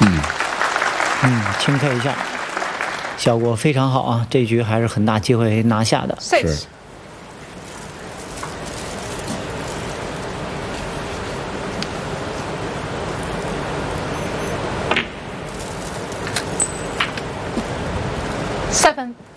轻退一下，效果非常好啊！这局还是很大机会拿下的。 是。 7